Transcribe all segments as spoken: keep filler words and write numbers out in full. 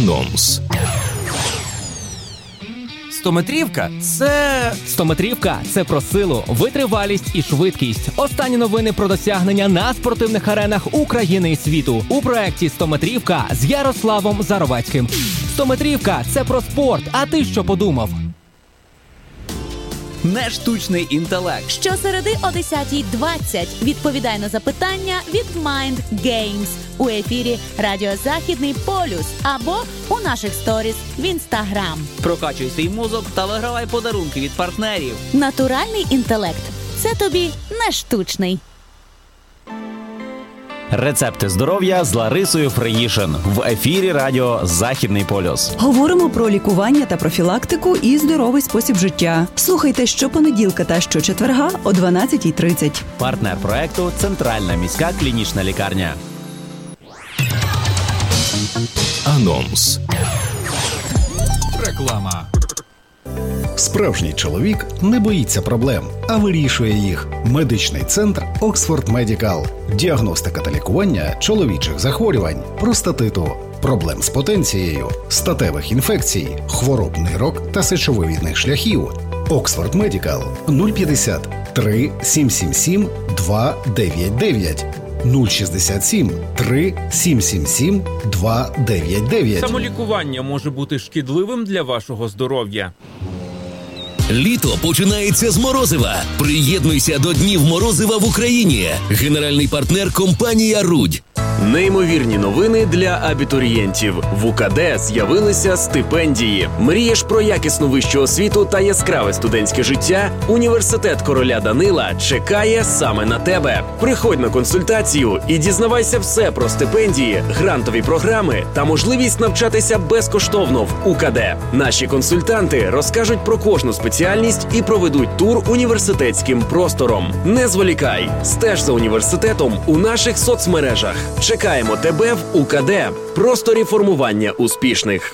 Анонс. Стометрівка – це... Стометрівка – це про силу, витривалість і швидкість. Останні новини про досягнення на спортивних аренах України і світу. У проєкті «Стометрівка» з Ярославом Заровецьким. Стометрівка – це про спорт. А ти що подумав? Нештучний інтелект. Щосереди о десята двадцять відповідай на запитання від Mind Games у ефірі Радіо Західний Полюс або у наших сторіс в Інстаграм. Прокачуй свій мозок та вигравай подарунки від партнерів. Натуральний інтелект – це тобі не штучний. Рецепти здоров'я з Ларисою Фриїшин в ефірі Радіо Західний Полюс. Говоримо про лікування та профілактику і здоровий спосіб життя. Слухайте щопонеділка та щочетверга о дванадцята тридцять. Партнер проекту – Центральна міська клінічна лікарня. Анонс. Реклама. Справжній чоловік не боїться проблем, а вирішує їх. Медичний центр Оксфорд Медікал. Діагностика та лікування чоловічих захворювань, простатиту, проблем з потенцією, статевих інфекцій, хвороб нирок та сечовивідних шляхів. Оксфорд Медікал нуль п'ятдесят три сім сім сім два дев'ять дев'ять нуль шістдесят сім три сім сім сім два дев'ять дев'ять. Самолікування може бути шкідливим для вашого здоров'я. Літо починається з морозива. Приєднуйся до Днів морозива в Україні. Генеральний партнер – компанія «Рудь». Неймовірні новини для абітурієнтів. В УКД з'явилися стипендії. Мрієш про якісну вищу освіту та яскраве студентське життя? Університет короля Данила чекає саме на тебе. Приходь на консультацію і дізнавайся все про стипендії, грантові програми та можливість навчатися безкоштовно в УКД. Наші консультанти розкажуть про кожну спеціальність і проведуть тур університетським простором. Не зволікай, стеж за університетом у наших соцмережах. Чекаємо тебе в УКД. Просторі формування успішних.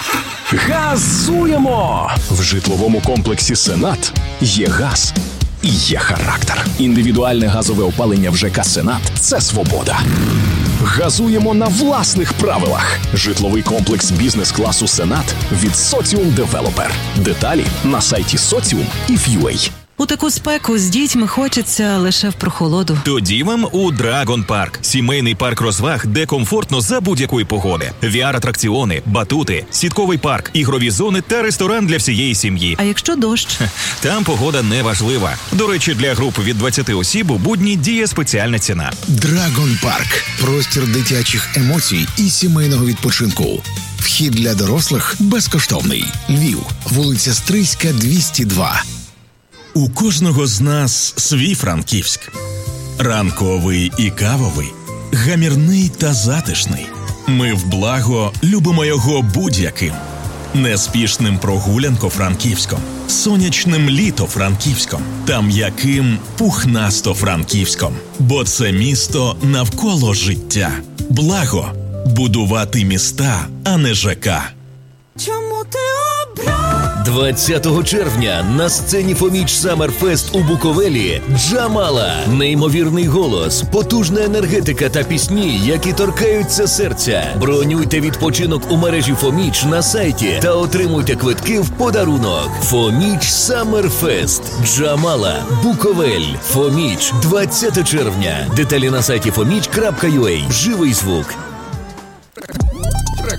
Газуємо! В житловому комплексі «Сенат» є газ і є характер. Індивідуальне газове опалення в ЖК «Сенат» – це свобода. Газуємо на власних правилах. Житловий комплекс бізнес-класу «Сенат» від «Соціум Девелопер». Деталі на сайті соціум і ф'юей. У таку спеку з дітьми хочеться лише в прохолоду. Тоді вам у Драгон Парк. Сімейний парк розваг, де комфортно за будь-якої погоди. ві ар-атракціони, батути, сітковий парк, ігрові зони та ресторан для всієї сім'ї. А якщо дощ? Там погода не важлива. До речі, для груп від двадцяти осіб у будні діє спеціальна ціна. Драгон Парк. Простір дитячих емоцій і сімейного відпочинку. Вхід для дорослих безкоштовний. Львів. Вулиця Стрийська, двісті два. У кожного з нас свій Франківськ. Ранковий і кавовий, гамірний та затишний. Ми в благо любимо його будь-яким. Неспішним прогулянко-франківськом, сонячним літо-франківськом та м'яким пухнасто-франківськом. Бо це місто навколо життя. Благо – будувати міста, а не ЖК. Чому ти обрав? двадцятого червня на сцені Фоміч Саммерфест у Буковелі Джамала. Неймовірний голос, потужна енергетика та пісні, які торкаються серця. Бронюйте відпочинок у мережі Фоміч на сайті та отримуйте квитки в подарунок. Фоміч Саммерфест. Джамала. Буковель. Фоміч. двадцятого червня. Деталі на сайті фоміч крапка ю а. Живий звук.